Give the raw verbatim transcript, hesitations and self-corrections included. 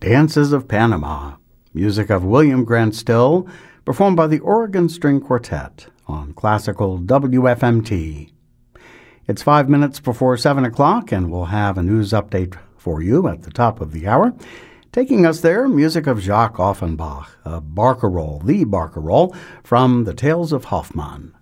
Dances of Panama, music of William Grant Still, performed by the Oregon String Quartet on Classical W F M T. It's five minutes before seven o'clock, and we'll have a news update for you at the top of the hour. Taking us there, music of Jacques Offenbach, a barcarolle, the barcarolle, from the Tales of Hoffmann.